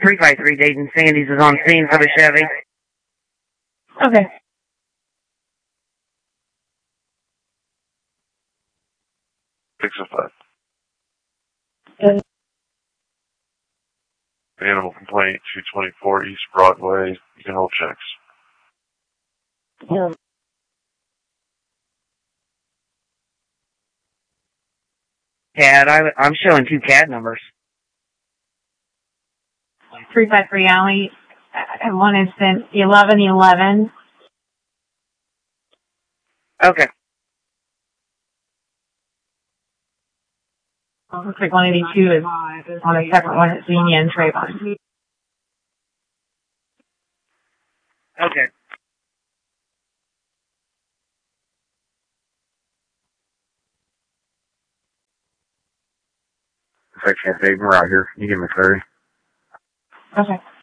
353 Dayton Sandy's is on scene for the Chevy. Okay. Fix a five. Good. Animal complaint, 224 East Broadway. You can hold checks. Yeah. CAD, I'm showing 2 CAD numbers. 353 Alley. One instant. 1111. Okay. Looks like 182 is on a separate one at Xenia and Trayvon. Okay. If I can't save him right here, you give me 30. Okay.